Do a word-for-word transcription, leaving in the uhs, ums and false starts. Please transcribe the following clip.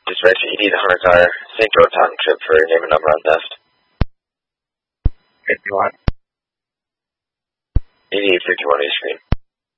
Dispatcher, you need a hunter car, Saint Joe Township for name and number on theft. fifty-one. You need fifty-one on your screen.